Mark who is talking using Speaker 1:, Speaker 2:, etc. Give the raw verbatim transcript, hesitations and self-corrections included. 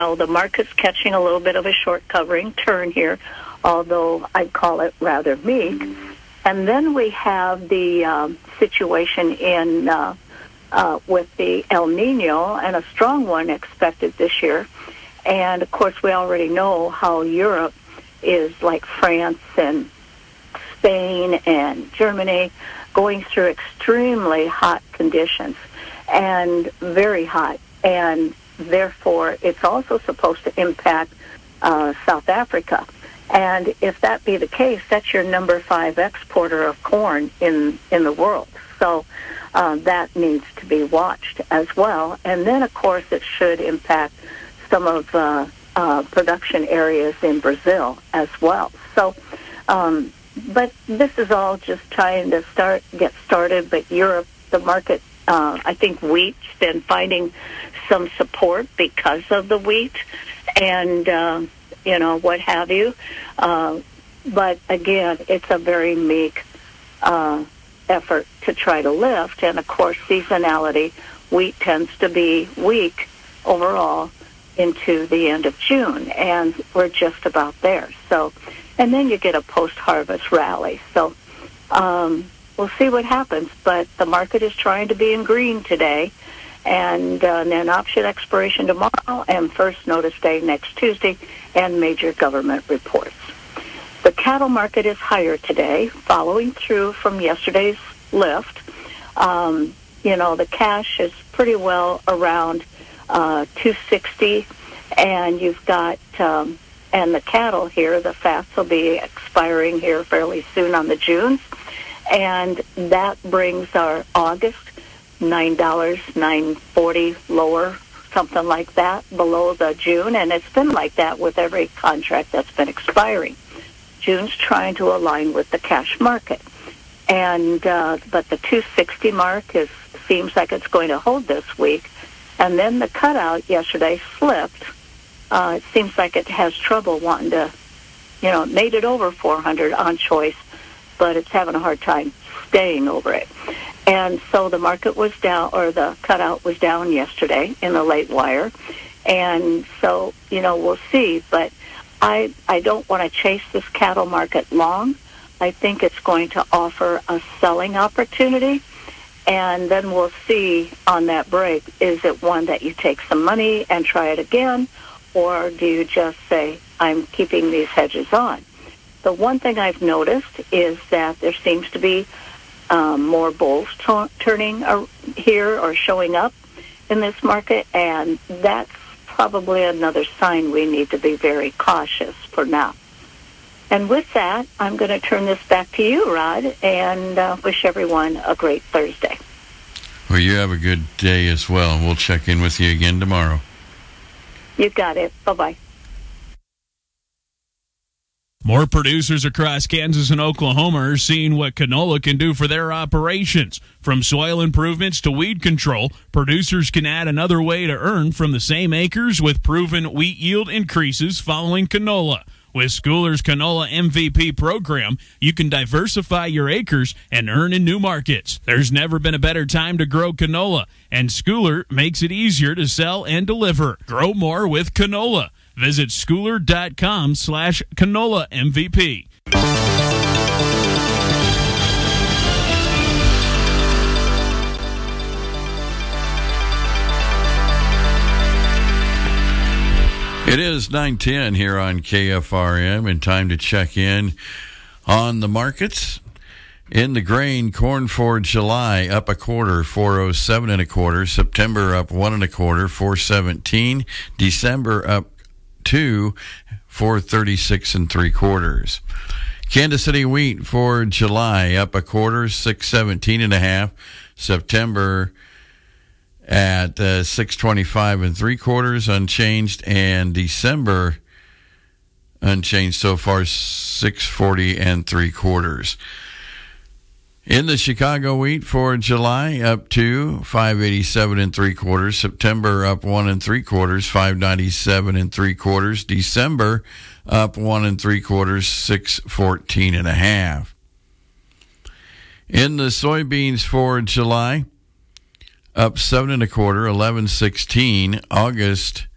Speaker 1: Now, the market's catching a little bit of a short covering turn here, although I'd call it rather meek. And then we have the um, situation in uh, uh, with the El Nino, and a strong one expected this year. And, of course, we already know how Europe is, like France and Spain and Germany, going through extremely hot conditions, and very hot. And therefore, it's also supposed to impact uh, South Africa. And if that be the case, that's your number five exporter of corn in, in the world. So uh, that needs to be watched as well. And then, of course, it should impact some of uh, uh, production areas in Brazil as well. So, um, but this is all just trying to start get started. But Europe, the market, uh, I think wheat's been finding some support because of the wheat and, uh, you know, what have you. Uh, but, again, it's a very meek uh, effort to try to lift. And, of course, seasonality, wheat tends to be weak overall into the end of June, and we're just about there. So, and then you get a post-harvest rally. So um, we'll see what happens, but the market is trying to be in green today, and uh, then option expiration tomorrow, and first notice day next Tuesday, and major government reports. The cattle market is higher today, following through from yesterday's lift. Um, you know, the cash is pretty well around Uh, two sixty, and you've got, um, and the cattle here, the fats will be expiring here fairly soon on the Junes, and that brings our August nine dollars, nine forty lower, something like that, below the June, and it's been like that with every contract that's been expiring. June's trying to align with the cash market, and uh, but the two sixty mark is seems like it's going to hold this week. And then the cutout yesterday slipped. Uh, it seems like it has trouble wanting to, you know, it made it over four hundred on choice, but it's having a hard time staying over it. And so the market was down, or the cutout was down yesterday in the late wire. And so, you know, we'll see. But I, I don't want to chase this cattle market long. I think it's going to offer a selling opportunity. And then we'll see on that break, is it one that you take some money and try it again, or do you just say, I'm keeping these hedges on? The one thing I've noticed is that there seems to be um, more bulls t- turning uh, here or showing up in this market, and that's probably another sign we need to be very cautious for now. And with that, I'm going to turn this back to you, Rod, and uh, wish everyone a great Thursday.
Speaker 2: Well, you have a good day as well. We'll check in with you again tomorrow.
Speaker 1: You got it. Bye-bye.
Speaker 3: More producers across Kansas and Oklahoma are seeing what canola can do for their operations. From soil improvements to weed control, producers can add another way to earn from the same acres with proven wheat yield increases following canola. With Schooler's Canola M V P program, you can diversify your acres and earn in new markets. There's never been a better time to grow canola, and Schooler makes it easier to sell and deliver. Grow more with canola. Visit schooler.com slash canola MVP.
Speaker 2: It is nine ten here on K F R M, and time to check in on the markets. In the grain, corn for July up a quarter, four oh seven and a quarter. September up one and a quarter, four seventeen. December up two, four thirty-six and three quarters. Kansas City wheat for July up a quarter, six seventeen and a half. September at uh, six twenty-five and three quarters, unchanged, and December unchanged so far, six forty and three quarters. In the Chicago wheat for July, up two, five eighty-seven and three quarters. September up one and three quarters, five ninety-seven and three quarters. December up one and three quarters, six fourteen and a half. In the soybeans for July, up seven and a quarter, eleven sixteen. August